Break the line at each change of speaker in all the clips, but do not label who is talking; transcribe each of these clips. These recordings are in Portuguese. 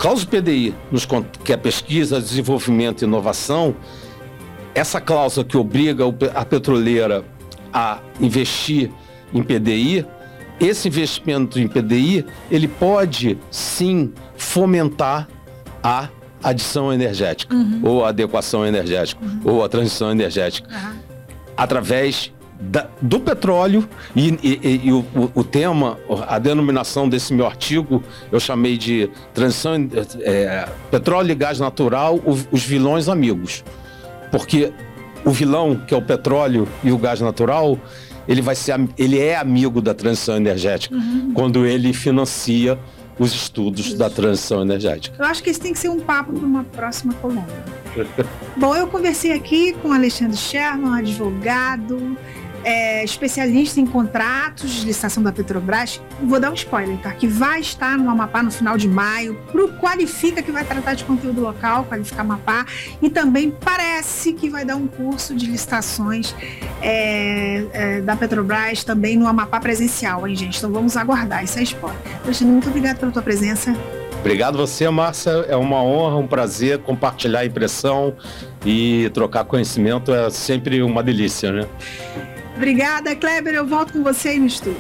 cláusula PDI, que é pesquisa, desenvolvimento e inovação, essa cláusula que obriga a petroleira a investir em PDI, esse investimento em PDI, ele pode sim fomentar a adição energética, ou a adequação energética, ou a transição energética, através do petróleo e o tema, a denominação desse meu artigo, eu chamei de transição, petróleo e gás natural, os vilões amigos. Porque o vilão, que é o petróleo e o gás natural, ele é amigo da transição energética, quando ele financia os estudos da transição energética.
Eu acho que esse tem que ser um papo para uma próxima coluna. Bom, eu conversei aqui com Alexandre Sherman, advogado, especialista em contratos de licitação da Petrobras. Vou dar um spoiler, tá? Que vai estar no Amapá no final de maio, pro Qualifica, que vai tratar de conteúdo local, Qualifica Amapá, e também parece que vai dar um curso de licitações da Petrobras também no Amapá presencial, hein, gente? Então vamos aguardar, isso é spoiler. Alexandre, muito obrigado pela tua presença.
Obrigado você, Márcia. É uma honra, um prazer compartilhar a impressão e trocar conhecimento. É sempre uma delícia, né?
Obrigada, Kleber. Eu volto com você aí no estúdio.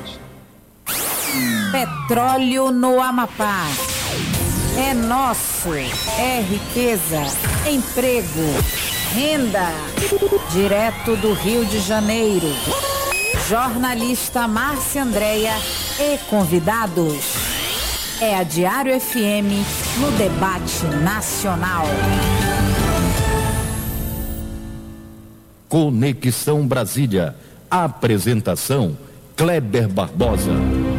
Petróleo no Amapá. É nosso. É riqueza, emprego, renda. Direto do Rio de Janeiro. Jornalista Márcia Andréia e convidados. É a Diário FM no debate nacional.
Conexão Brasília. Apresentação: Kleber Barbosa.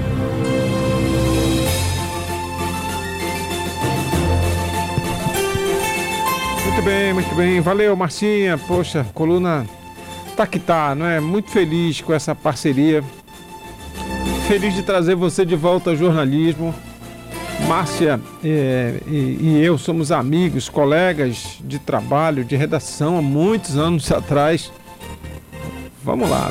Muito bem. Valeu, Marcinha. Poxa, coluna tá que tá, não é? Muito feliz com essa parceria. Feliz de trazer você de volta ao jornalismo. Márcia e eu somos amigos, colegas de trabalho, de redação há muitos anos atrás. Vamos lá,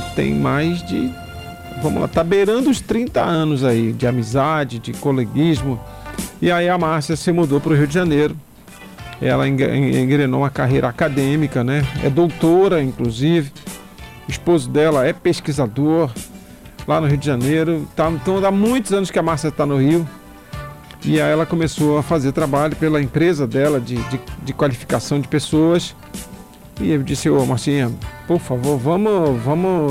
tá beirando os 30 anos aí de amizade, de coleguismo. E aí a Márcia se mudou para o Rio de Janeiro. Ela engrenou uma carreira acadêmica, né? É doutora, inclusive. O esposo dela é pesquisador lá no Rio de Janeiro. Então há muitos anos que a Márcia está no Rio. E aí ela começou a fazer trabalho pela empresa dela de qualificação de pessoas. E eu disse: Marcinha, por favor, vamos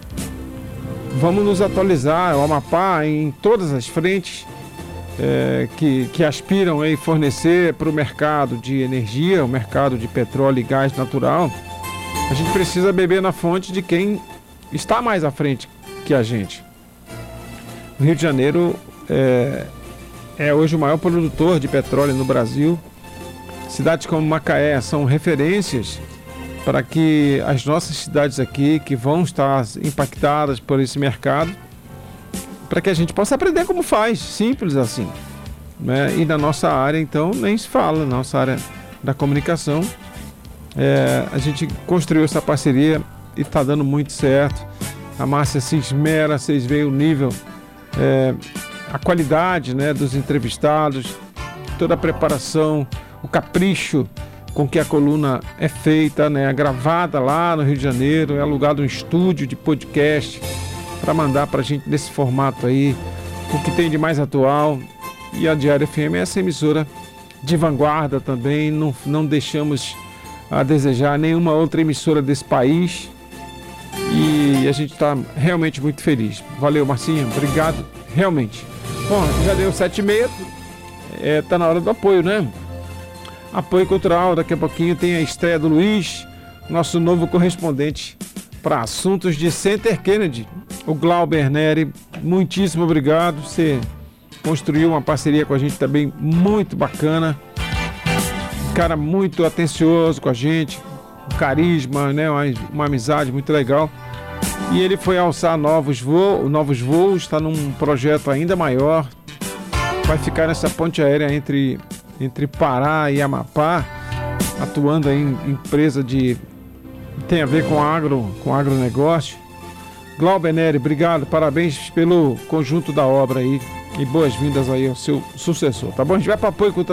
nos atualizar, o Amapá em todas as frentes que aspiram a fornecer para o mercado de energia, o mercado de petróleo e gás natural. A gente precisa beber na fonte de quem está mais à frente que a gente. O Rio de Janeiro é hoje o maior produtor de petróleo no Brasil. Cidades como Macaé são referências para que as nossas cidades aqui, que vão estar impactadas por esse mercado, para que a gente possa aprender como faz, simples assim, né? E na nossa área, então, nem se fala, na nossa área da comunicação, a gente construiu essa parceria e está dando muito certo. A Márcia se esmera, vocês veem o nível, a qualidade, né, dos entrevistados, toda a preparação, o capricho com que a coluna é feita, né, gravada lá no Rio de Janeiro, é alugado um estúdio de podcast para mandar para a gente nesse formato aí, o que tem de mais atual. E a Diário FM é essa emissora de vanguarda também, não deixamos a desejar nenhuma outra emissora desse país, e a gente está realmente muito feliz. Valeu, Marcinha, obrigado, realmente. Bom, já deu 7h30, tá na hora do apoio, né? Apoio cultural, daqui a pouquinho tem a estreia do Luiz, nosso novo correspondente para assuntos de Center Kennedy, o Glauber Neri. Muitíssimo obrigado, você construiu uma parceria com a gente também muito bacana, um cara muito atencioso com a gente, um carisma, né? Uma amizade muito legal. E ele foi alçar novos voos, está num projeto ainda maior, vai ficar nessa ponte aérea entre Pará e Amapá, atuando em empresa tem a ver com agronegócio. Glauber Neri, obrigado, parabéns pelo conjunto da obra aí e boas-vindas aí ao seu sucessor, tá bom? A gente vai para apoio cultural.